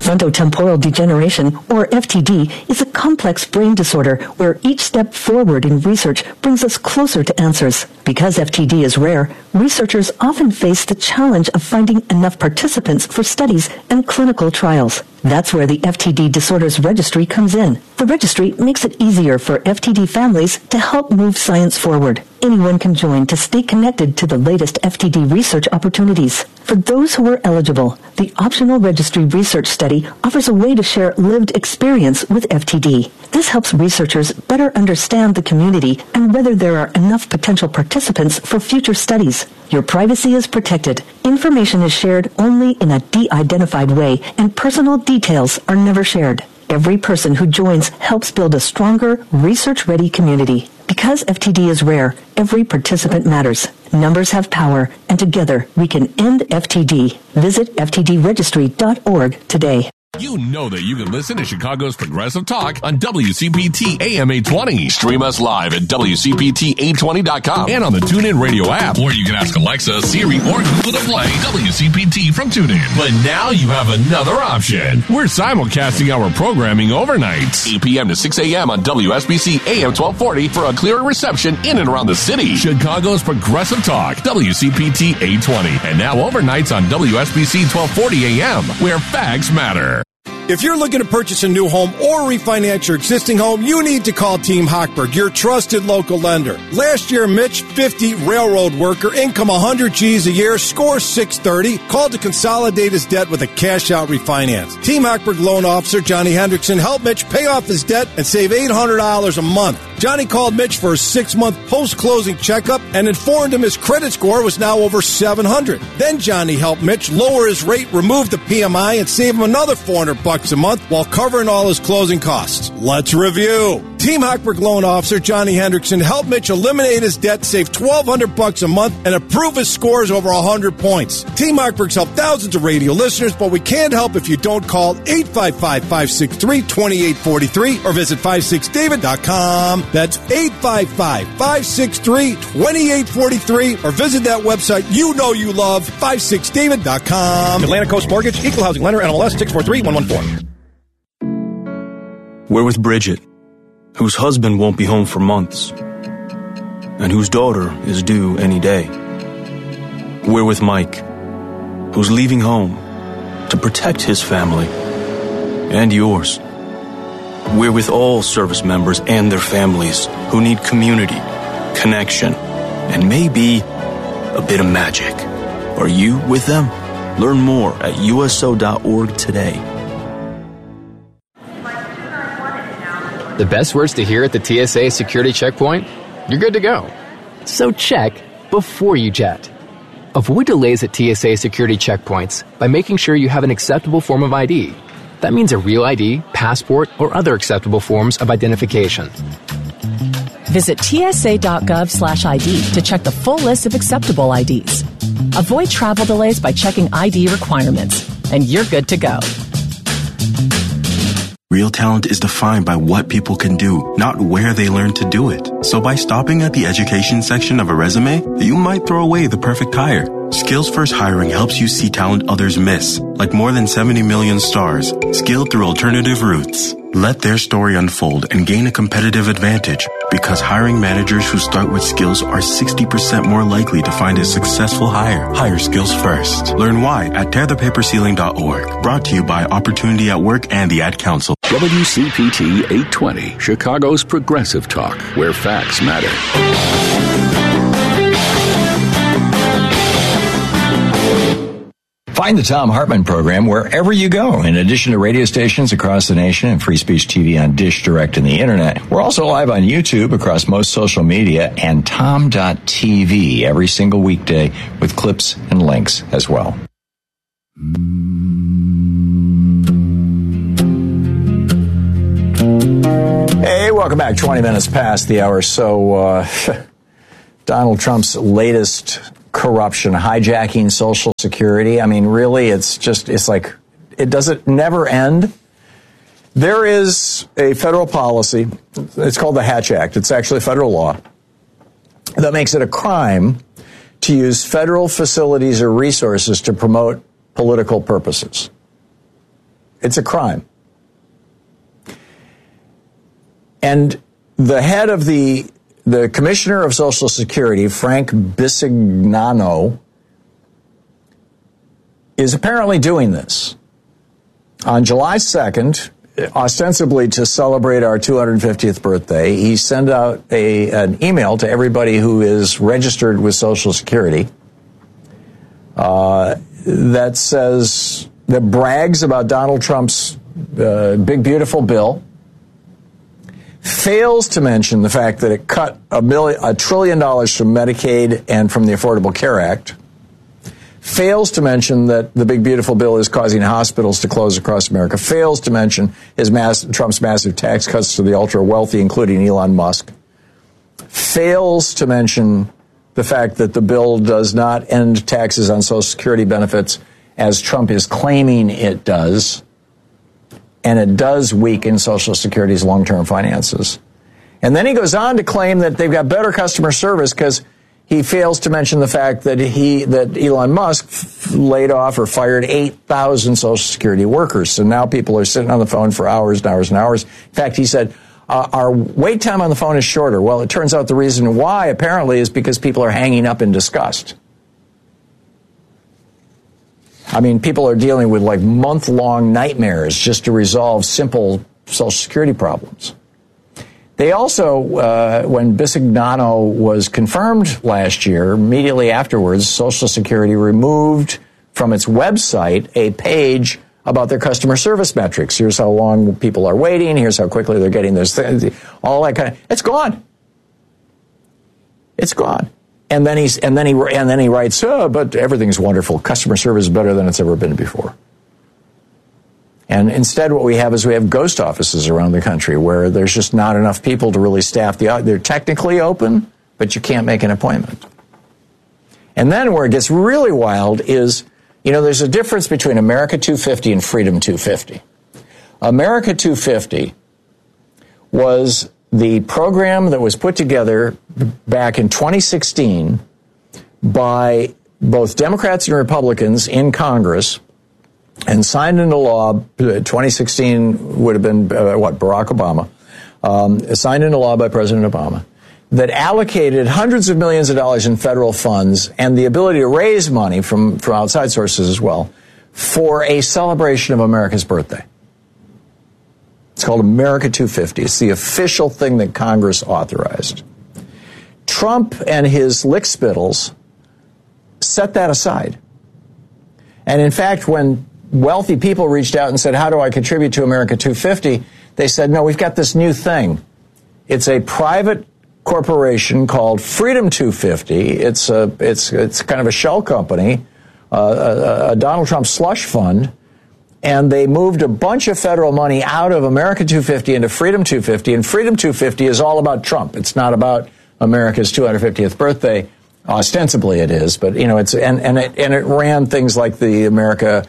Frontotemporal degeneration, or FTD, is a complex brain disorder where each step forward in research brings us closer to answers. Because FTD is rare, researchers often face the challenge of finding enough participants for studies and clinical trials. That's where the FTD Disorders Registry comes in. The registry makes it easier for FTD families to help move science forward. Anyone can join to stay connected to the latest FTD research opportunities. For those who are eligible, the optional registry research study offers a way to share lived experience with FTD. This helps researchers better understand the community and whether there are enough potential participants for future studies. Your privacy is protected. Information is shared only in a de-identified way, and personal details are never shared. Every person who joins helps build a stronger, research-ready community. Because FTD is rare, every participant matters. Numbers have power, and together we can end FTD. Visit ftdregistry.org today. You know that you can listen to Chicago's Progressive Talk on WCPT AM 820. Stream us live at WCPT820.com and on the TuneIn Radio app. Or you can ask Alexa, Siri, or Google to play WCPT from TuneIn. But now you have another option. We're simulcasting our programming overnights, 8 p.m. to 6 a.m. on WSBC AM 1240 for a clearer reception in and around the city. Chicago's Progressive Talk, WCPT 820. And now overnights on WSBC 1240 AM, where facts matter. If you're looking to purchase a new home or refinance your existing home, you need to call Team Hochberg, your trusted local lender. Last year, Mitch, 50, railroad worker, income 100 G's a year, score 630, called to consolidate his debt with a cash-out refinance. Team Hochberg loan officer Johnny Hendrickson helped Mitch pay off his debt and save $800 a month. Johnny called Mitch for a 6-month post-closing checkup and informed him his credit score was now over 700. Then Johnny helped Mitch lower his rate, remove the PMI, and save him another $400 a month while covering all his closing costs. Let's review. Team Hochberg loan officer Johnny Hendrickson helped Mitch eliminate his debt, save $1,200 a month, and improve his scores over 100 points. Team Hochberg's helped thousands of radio listeners, but we can't help if you don't call 855-563-2843 or visit 56david.com. That's 855-563-2843 or visit that website you know you love, 56david.com. Atlantic Coast Mortgage, Equal Housing Lender, NMLS 643114. We're with Bridget, whose husband won't be home for months, and whose daughter is due any day. We're with Mike, who's leaving home to protect his family and yours. We're with all service members and their families who need community, connection, and maybe a bit of magic. Are you with them? Learn more at USO.org today. The best words to hear at the TSA security checkpoint? You're good to go. So check before you jet. Avoid delays at TSA security checkpoints by making sure you have an acceptable form of ID. That means a real ID, passport, or other acceptable forms of identification. Visit tsa.gov/ID to check the full list of acceptable IDs. Avoid travel delays by checking ID requirements, and you're good to go. Real talent is defined by what people can do, not where they learn to do it. So by stopping at the education section of a resume, you might throw away the perfect hire. Skills First Hiring helps you see talent others miss, like more than 70 million stars, skilled through alternative routes. Let their story unfold and gain a competitive advantage, because hiring managers who start with skills are 60% more likely to find a successful hire. Hire skills first. Learn why at tearthepaperceiling.org. Brought to you by Opportunity at Work and the Ad Council. WCPT 820, Chicago's Progressive Talk, where facts matter. Find the Thom Hartmann program wherever you go. In addition to radio stations across the nation and Free Speech TV on Dish Direct and the Internet, we're also live on YouTube across most social media and Tom.tv every single weekday with clips and links as well. Hey, welcome back. 20 minutes past the hour. So, Donald Trump's latest corruption, hijacking Social Security. I mean, really, it's like, it doesn't never end. There is a federal policy. It's called the Hatch Act. It's actually federal law that makes it a crime to use federal facilities or resources to promote political purposes. It's a crime. And the head of the Commissioner of Social Security, Frank Bisignano, is apparently doing this. On July 2nd, ostensibly to celebrate our 250th birthday, he sent out an email to everybody who is registered with Social Security that brags about Donald Trump's big, beautiful bill, fails to mention the fact that it cut $1 trillion from Medicaid and from the Affordable Care Act, fails to mention that the big, beautiful bill is causing hospitals to close across America, fails to mention Trump's massive tax cuts to the ultra-wealthy, including Elon Musk, fails to mention the fact that the bill does not end taxes on Social Security benefits as Trump is claiming it does, and it does weaken Social Security's long-term finances. And then he goes on to claim that they've got better customer service because he fails to mention the fact that Elon Musk laid off or fired 8,000 Social Security workers. So now people are sitting on the phone for hours and hours and hours. In fact, he said, our wait time on the phone is shorter. Well, it turns out the reason why, apparently, is because people are hanging up in disgust. I mean, people are dealing with like month-long nightmares just to resolve simple Social Security problems. They also, when Bisignano was confirmed last year, immediately afterwards, Social Security removed from its website a page about their customer service metrics. Here's how long people are waiting. Here's how quickly they're getting those things. All that kind of. It's gone. It's gone. And then he writes, oh, but everything's wonderful. Customer service is better than it's ever been before. And instead what we have ghost offices around the country where there's just not enough people to really staff they're technically open, but you can't make an appointment. And then where it gets really wild is, there's a difference between America 250 and Freedom 250. America 250 was the program that was put together back in 2016 by both Democrats and Republicans in Congress and signed into law. 2016 would have been, Barack Obama, signed into law by President Obama, that allocated hundreds of millions of dollars in federal funds and the ability to raise money from outside sources as well for a celebration of America's birthday. It's called America 250. It's the official thing that Congress authorized. Trump and his lickspittles set that aside. And in fact, when wealthy people reached out and said, how do I contribute to America 250? They said, no, we've got this new thing. It's a private corporation called Freedom 250. It's kind of a shell company, a Donald Trump slush fund. And they moved a bunch of federal money out of America 250 into Freedom 250. And Freedom 250 is all about Trump. It's not about America's 250th birthday. Ostensibly it is, but it ran things like the America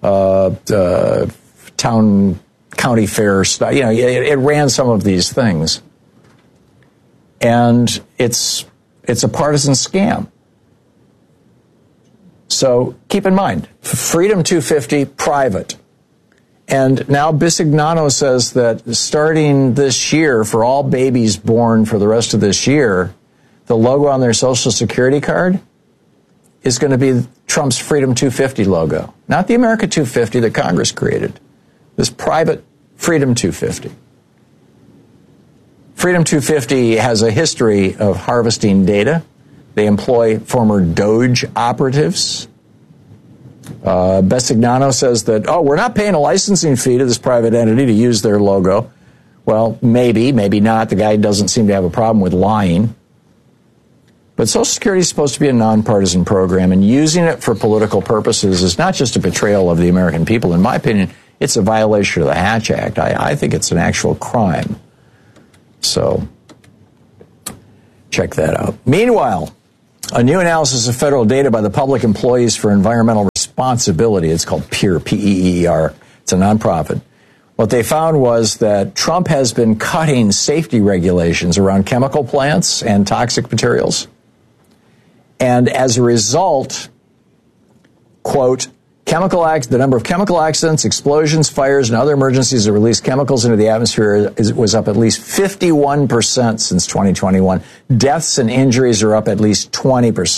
county fair stuff. It ran some of these things, and it's a partisan scam. So keep in mind, Freedom 250 private. And now Bisignano says that starting this year, for all babies born for the rest of this year, the logo on their Social Security card is going to be Trump's Freedom 250 logo, not the America 250 that Congress created. This private Freedom 250. Freedom 250 has a history of harvesting data. They employ former Doge operatives. Bisignano says that, we're not paying a licensing fee to this private entity to use their logo. Well, maybe not. The guy doesn't seem to have a problem with lying. But Social Security is supposed to be a nonpartisan program, and using it for political purposes is not just a betrayal of the American people. In my opinion, it's a violation of the Hatch Act. I think it's an actual crime. So, check that out. Meanwhile, a new analysis of federal data by the Public Employees for Environmental Responsibility, it's called PEER, P-E-E-R, it's a nonprofit. What they found was that Trump has been cutting safety regulations around chemical plants and toxic materials. And as a result, quote, The number of chemical accidents, explosions, fires, and other emergencies that release chemicals into the atmosphere was up at least 51% since 2021. Deaths and injuries are up at least 20%.